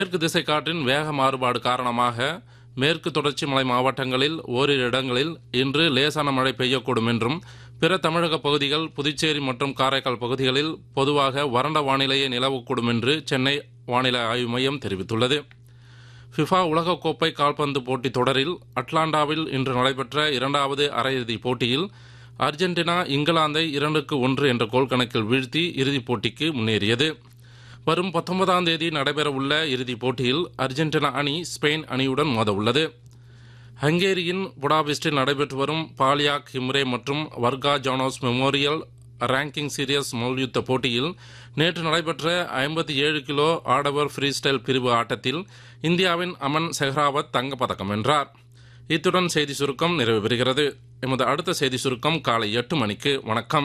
மேற்கு திசை காற்றின் வேக மாறுபாடு காரணமாக மேற்கு தொடர்ச்சி மலை மாவட்டங்களில் ஓரிரு இடங்களில் இன்று லேசான மழை பெய்யக்கூடும் என்றும் பிற தமிழக பகுதிகள், புதுச்சேரி மற்றும் காரைக்கால் பகுதிகளில் பொதுவாக வறண்ட வானிலையே நிலவக்கூடும் என்று சென்னை வானிலை ஆய்வு மையம் தெரிவித்துள்ளது. ஃபிஃபா உலகக்கோப்பை கால்பந்து போட்டித் தொடரில் அட்லாண்டாவில் இன்று நடைபெற்ற இரண்டாவது அரையிறுதிப் போட்டியில் அர்ஜென்டினா இங்கிலாந்தை 2-1 என்ற கோல் கணக்கில் வீழ்த்தி இறுதிப் போட்டிக்கு முன்னேறியது. வரும் 19ஆம் தேதி நடைபெறவுள்ள இறுதிப் போட்டியில் அர்ஜென்டினா அணி ஸ்பெயின் அணியுடன் மோதவுள்ளது. ஹங்கேரியின் புடாபெஸ்டில் நடைபெற்று வரும் பாலியாக் ஹிம்ரே மற்றும் வர்கா ஜானோஸ் மெமோரியல் ரேங்கிங் சீரியஸ் மல்யுத்த போட்டியில் நேற்று நடைபெற்ற 57 கிலோ ஆடவர் ஃப்ரீ ஸ்டைல் பிரிவு ஆட்டத்தில் இந்தியாவின் அமன் செஹ்ராவத் தங்கப்பதக்கம் வென்றார். இத்துடன் செய்தி சுருக்கம் நிறைவு பெறுகிறது. எமது அடுத்த செய்தி சுருக்கம் காலை 8 மணிக்கு. வணக்கம்.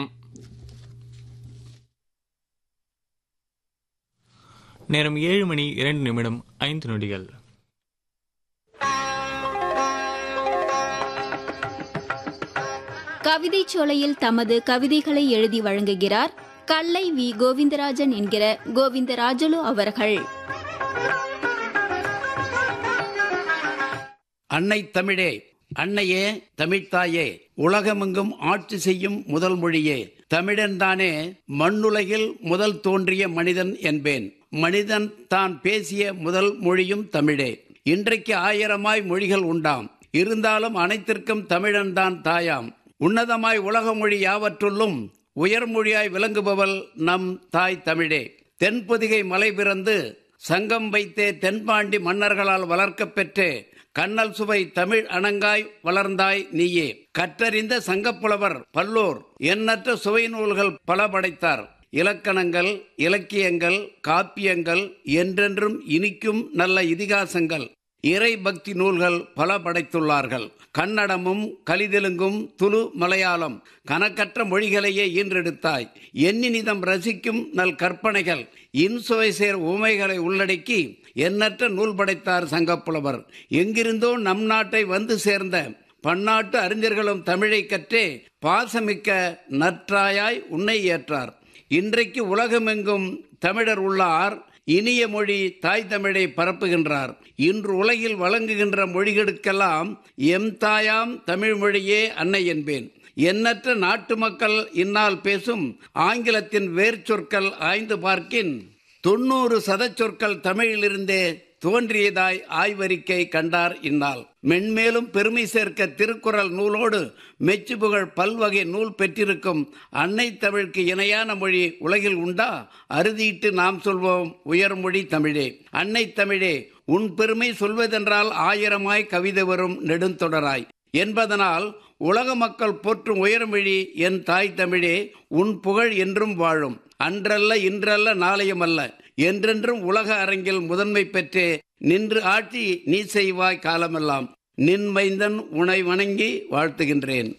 நேரம் 7:02:05. கவிதை சோலையில் தமது கவிதைகளை எழுதி வழங்குகிறார் கல்லை வி கோவிந்தராஜன் என்கிற கோவிந்தராஜலு அவர்கள். அன்னை தமிழே, அன்னையே, தமிழ்த்தாயே, உலகமெங்கும் ஆட்சி செய்யும் முதல் மொழியே, தமிழன்தானே மண்ணுலகில் முதல் தோன்றிய மனிதன் என்பேன். மனிதன் தான் பேசிய முதல் மொழியும் தமிழே. இன்றைக்கு 1000 மொழிகள் உண்டாம், இருந்தாலும் அனைத்திற்கும் தமிழன்தான் தாயாம். உன்னதமாய் உலக மொழி யாவற்றுள்ளும் உயர்மொழியாய் விளங்குபவள் நம் தாய் தமிழே. தென்பொதிகை மலை பிறந்து சங்கம் வைத்தே தென்பாண்டி மன்னர்களால் வளர்க்கப் பெற்றே கண்ணல் சுவை தமிழ் அணங்காய் வளர்ந்தாய் நீயே. கற்றறிந்த சங்கப்புலவர் பல்லோர் எண்ணற்ற சுவை நூல்கள் பல படைத்தார். இலக்கணங்கள், இலக்கியங்கள், காப்பியங்கள், என்றென்றும் இனிக்கும் நல்ல இதிகாசங்கள், இறை பக்தி நூல்கள் பல படைத்துள்ளார்கள். கன்னடமும் கலிதெலுங்கும் துளு மலையாளம் கணக்கற்ற மொழிகளையே ஈன்றெடுத்தாய். எண்ணினிதம் ரசிக்கும் நல் கற்பனைகள், இன்சுவை சேர் உமைகளை உள்ளடக்கி எண்ணற்ற நூல் படைத்தார் சங்கப்புலவர். எங்கிருந்தோ நம் நாட்டை வந்து சேர்ந்த பன்னாட்டு அறிஞர்களும் தமிழை கற்றே பாசமிக்க நற்றாயாய் உன்னை ஏற்றார். இன்றைக்கு உலகமெங்கும் தமிழர் உள்ளார், இனிய மொழி தாய் தமிழை பரப்புகின்றார். இன்று உலகில் வழங்குகின்ற மொழிகளுக்கெல்லாம் எம் தாயாம் தமிழ் மொழியே அன்னை என்பேன். எண்ணற்ற நாட்டு மக்கள் இந்நாள் பேசும் ஆங்கிலத்தின் வேர் சொற்கள் ஆய்ந்து பார்க்கின் 90% சொற்கள் தமிழிலிருந்தே தோன்றியதாய் ஆய்வறிக்கை கண்டார் இந்நாள். மென்மேலும் பெருமை சேர்க்க திருக்குறள் நூலோடு மெச்சுபுகழ் பல்வகை நூல் பெற்றிருக்கும் அன்னை தமிழுக்கு இணையான மொழி உலகில் உண்டா? அறுதியிட்டு நாம் சொல்வோம் உயர்மொழி தமிழே. அன்னை தமிழே, உன் பெருமை சொல்வதென்றால் 1000 கவிதை வரும் நெடுந்தொடராய் என்பதனால் உலக மக்கள் போற்றும் உயர்மொழி என் தாய் தமிழே. உன் புகழ் என்றும் வாழும். அன்றல்ல இன்றல்ல நாளையுமல்ல, என்றென்றும் உலக அரங்கில் முதன்மை பெற்றே நின்று ஆட்சி நீ செய்வாய் காலமெல்லாம். நின் மைந்தன் உனை வணங்கி வாழ்த்துகின்றேன்.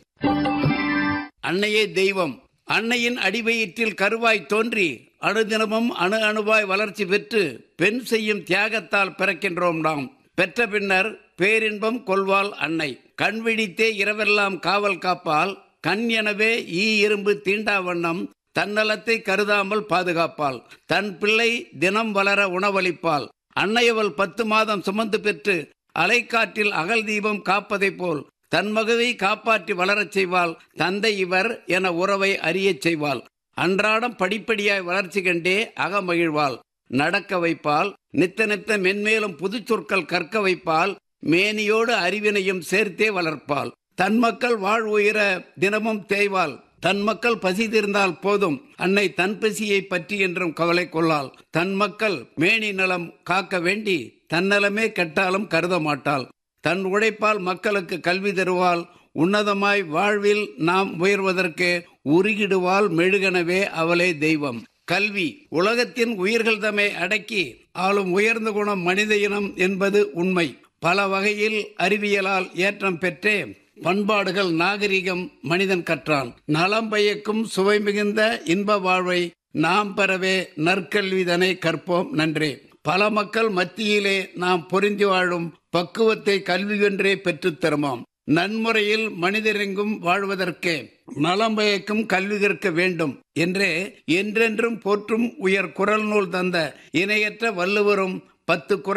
அன்னையே தெய்வம். அன்னையின் அடிவயிற்றில் கருவாய் தோன்றி அணுதினமும் அணு அணுவாய் வளர்ச்சி பெற்று பெண் செய்யும் தியாகத்தால் பிறக்கின்றோம் நாம். பெற்ற பின்னர் பேரின்பம் கொள்வாள் அன்னை. கண் விழித்தே இரவெல்லாம் காவல் காப்பால். கண் எனவே ஈ இரும்பு தீண்டா வண்ணம் தன்னலத்தை கருதாமல் பாதுகாப்பாள். தன் பிள்ளை தினம் வளர உணவளிப்பாள். அன்னையவள் 10 மாதம் சுமந்து பெற்று அலைக்காற்றில் அகல் தீபம் காப்பதை போல் தன் மகவை காப்பாற்றி வளரச் செய்வாள். தந்தை இவர் என உறவை அறியச் செய்வாள். அன்றாடம் படிப்படியாய் வளர்ச்சி கண்டே அகமகிழ்வாள். நடக்க வைப்பாள். நித்த நித்த மென்மேலும் புது சொற்கள் கற்க வைப்பாள். மேனியோடு அறிவினையும் சேர்த்தே வளர்ப்பாள். தன் மக்கள் வாழ்வுயிர தினமும் தேய்வாள். தன் மக்கள் பசி தீர்ந்தால் போதும் அன்னை தன் பசியை பற்றி என்றும் கவலை கொள்ளாள். தன் மக்கள் மேனி நலம் காக்க வேண்டி தன்னலமே கெட்டாலும் கருத மாட்டாள். தன் உழைப்பால் மக்களுக்கு கல்வி தருவாள். உன்னதமாய் வாழ்வில் நாம் உயர்வதற்கு உருகிடுவாள். மெழுகனவே அவளே தெய்வம். கல்வி உலகத்தின் உயிர்கள் தம்மை அடக்கி ஆளும் உயர்ந்த குணம் மனித இனம் என்பது உண்மை. பல வகையில் அறிவியலால் ஏற்றம் பெற்றே பண்பாடுகள் நாகரிகம் மனிதன் கற்றான். நலம் பயக்கும் சுவை மிகுந்த இன்ப வாழ்வை நாம் பெறவே நற்கல்விதனை கற்போம் நன்றே. பல மக்கள் மத்தியிலே நாம் பொருந்தி வாழும் பக்குவத்தை கல்வியொன்றே பெற்றுத் தருமாம். நன்முறையில் மனிதரெங்கும் வாழ்வதற்கு நலம் பயக்கும் கல்வி கற்க வேண்டும் என்றே என்றென்றும் போற்றும் உயர் குரல் நூல் தந்த இணையற்ற வள்ளுவரும் 10